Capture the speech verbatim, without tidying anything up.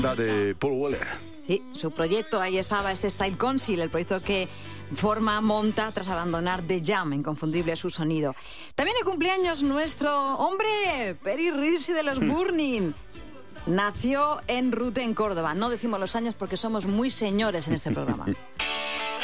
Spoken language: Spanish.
de Paul Weller. Sí, su proyecto, ahí estaba este Style Council, el proyecto que forma, monta tras abandonar The Jam, inconfundible su sonido. También de cumpleaños nuestro hombre, Peri Risi de los Burning. Nació en Rute, en Córdoba. No decimos los años porque somos muy señores en este programa.